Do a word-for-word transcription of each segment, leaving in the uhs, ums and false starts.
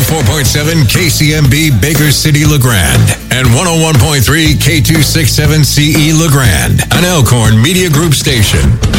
four point seven K C M B Baker City, LeGrand, and one oh one point three K two sixty-seven C E LeGrand, an Elkhorn Media Group station.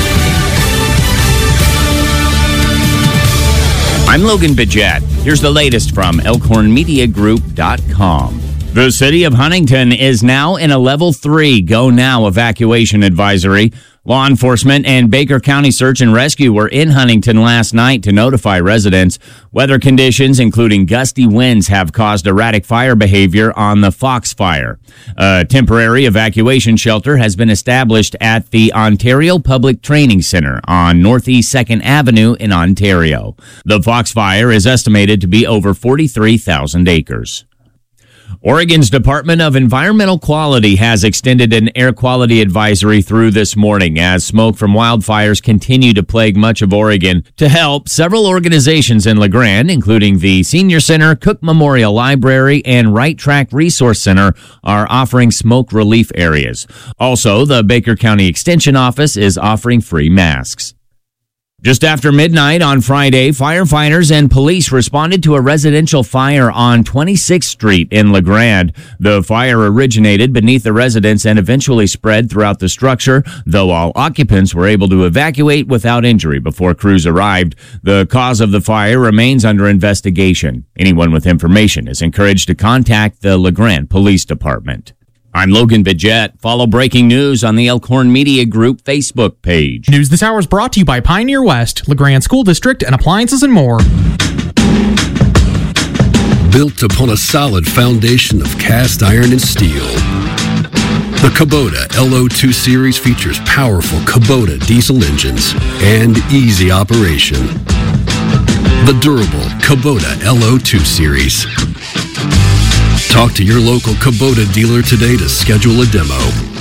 I'm Logan Bidget. Here's the latest from Elkhorn Media Group dot com. The city of Huntington is now in a level three Go Now evacuation advisory. Law enforcement and Baker County Search and Rescue were in Huntington last night to notify residents. Weather conditions, including gusty winds, have caused erratic fire behavior on the Fox Fire. A temporary evacuation shelter has been established at the Ontario Public Training Center on Northeast second Avenue in Ontario. The Fox Fire is estimated to be over forty-three thousand acres. Oregon's Department of Environmental Quality has extended an air quality advisory through this morning as smoke from wildfires continue to plague much of Oregon. To help, several organizations in LeGrand, including the Senior Center, Cook Memorial Library, and Right Track Resource Center, are offering smoke relief areas. Also, the Baker County Extension Office is offering free masks. Just after midnight on Friday, firefighters and police responded to a residential fire on twenty-sixth Street in LeGrand. The fire originated beneath the residence and eventually spread throughout the structure, though all occupants were able to evacuate without injury before crews arrived. The cause of the fire remains under investigation. Anyone with information is encouraged to contact the LeGrand Police Department. I'm Logan Bidget. Follow breaking news on the Elkhorn Media Group Facebook page. News this hour is brought to you by Pioneer West, LeGrand School District, and appliances and more. Built upon a solid foundation of cast iron and steel, the Kubota L O two Series features powerful Kubota diesel engines and easy operation. The durable Kubota L O two Series. Talk to your local Kubota dealer today to schedule a demo.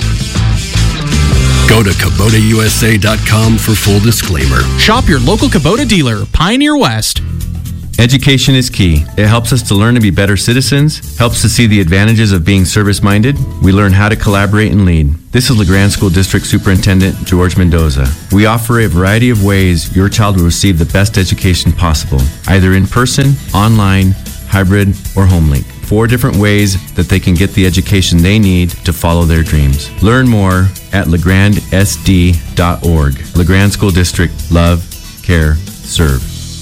Go to Kubota U S A dot com for full disclaimer. Shop your local Kubota dealer, Pioneer West. Education is key. It helps us to learn to be better citizens, helps to see the advantages of being service-minded. We learn how to collaborate and lead. This is LeGrand School District Superintendent George Mendoza. We offer a variety of ways your child will receive the best education possible, either in person, online, hybrid, or HomeLink. Four different ways that they can get the education they need to follow their dreams. Learn more at legrand s d dot org. LeGrand School District. Love, care, serve.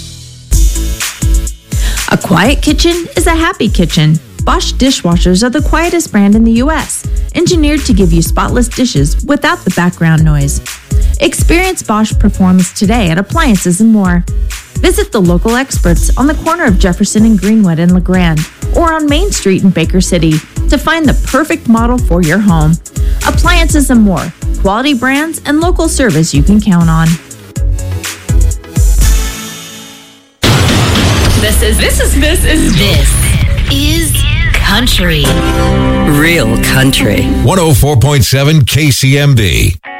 A quiet kitchen is a happy kitchen. Bosch dishwashers are the quietest brand in the U S, engineered to give you spotless dishes without the background noise. Experience Bosch performance today at Appliances and More. Visit the local experts on the corner of Jefferson and Greenwood in LeGrand or on Main Street in Baker City to find the perfect model for your home. Appliances and More, quality brands and local service you can count on. This is, this is, this is, this is country. Real country. one oh four point seven K C M B.